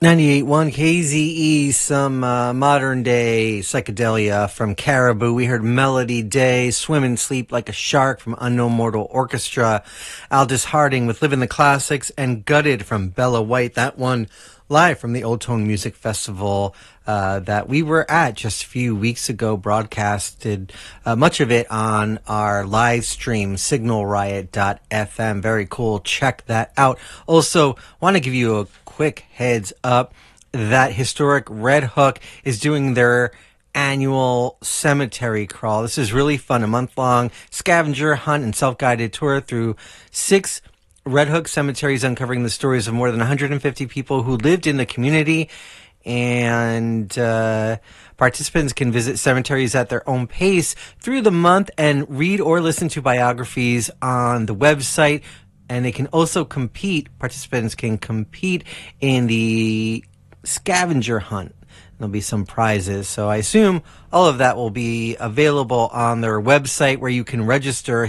98.1 KZE, some modern-day psychedelia from Caribou. We heard Melody Day, Swim and Sleep Like a Shark from Unknown Mortal Orchestra, Aldous Harding with Live in the Classics, and Gutted from Bella White. That one live from the Old Tone Music Festival that we were at just a few weeks ago, broadcasted much of it on our live stream, signalriot.fm. Very cool. Check that out. Also, want to give you a quick heads up that Historic Red Hook is doing their annual cemetery crawl. This is really fun. A month-long scavenger hunt and self-guided tour through 6 Red Hook cemeteries, uncovering the stories of more than 150 people who lived in the community. And participants can visit cemeteries at their own pace through the month and read or listen to biographies on the website. And they can also compete, participants can compete in the scavenger hunt. There'll be some prizes. So I assume all of that will be available on their website, where you can register,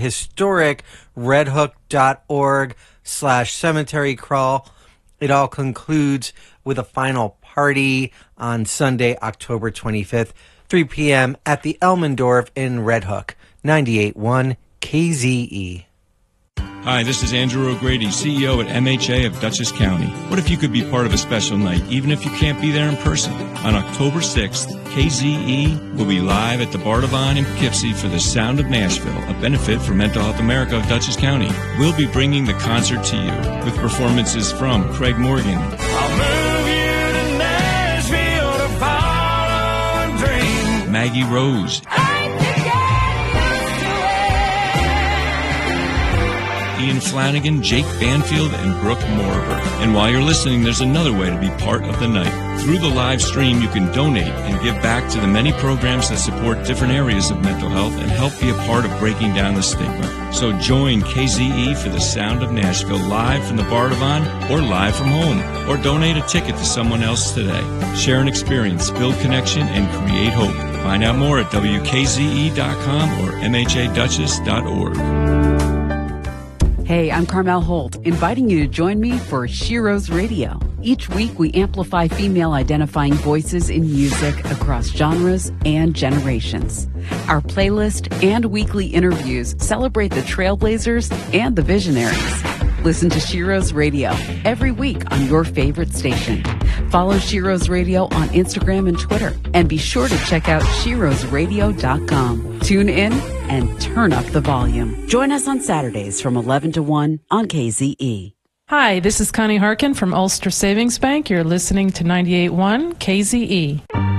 historicredhook.org/cemetery crawl. It all concludes with a final party on Sunday, October 25th, 3 p.m. at the Elmendorf in Red Hook. 98.1 KZE. Hi, this is Andrew O'Grady, CEO at MHA of Dutchess County. What if you could be part of a special night, even if you can't be there in person? On October 6th, KZE will be live at the Bardavon in Poughkeepsie for the Sound of Nashville, a benefit for Mental Health America of Dutchess County. We'll be bringing the concert to you with performances from Craig Morgan, I'll move you to Nashville to follow a dream, Maggie Rose, Ian Flanagan, Jake Banfield, and Brooke Morber. And while you're listening, there's another way to be part of the night. Through the live stream, you can donate and give back to the many programs that support different areas of mental health and help be a part of breaking down the stigma. So join KZE for the Sound of Nashville live from the Bardavon or live from home. Or donate a ticket to someone else today. Share an experience, build connection, and create hope. Find out more at WKZE.com or MHADutchess.org. Hey, I'm Carmel Holt, inviting you to join me for Shiro's Radio. Each week, we amplify female-identifying voices in music across genres and generations. Our playlist and weekly interviews celebrate the trailblazers and the visionaries. Listen to Shiro's Radio every week on your favorite station. Follow Shiro's Radio on Instagram and Twitter. And be sure to check out shirosradio.com. Tune in and turn up the volume. Join us on Saturdays from 11 to 1 on KZE. Hi, this is Connie Harkin from Ulster Savings Bank. You're listening to 98.1 KZE.